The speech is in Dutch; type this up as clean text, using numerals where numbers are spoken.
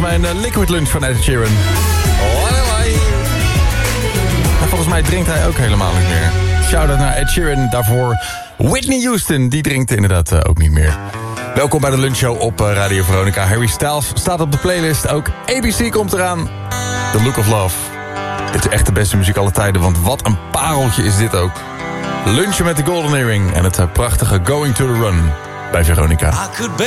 een Liquid Lunch van Ed Sheeran. En volgens mij drinkt hij ook helemaal niet meer. Shout-out naar Ed Sheeran. Daarvoor Whitney Houston, die drinkt inderdaad ook niet meer. Welkom bij de lunchshow op Radio Veronica. Harry Styles staat op de playlist. Ook ABC komt eraan. The Look of Love. Dit is echt de beste muziek aller tijden, want wat een pareltje is dit ook. Lunchen met de Golden Earring en het prachtige Going to the Run bij Veronica.